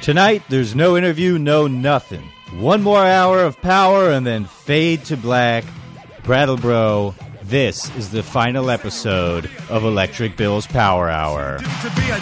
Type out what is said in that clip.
Tonight, there's no interview, no nothing. One more hour of power and then fade to black. Brattlebro, this is the final episode of Electric Bill's Power Hour. To be a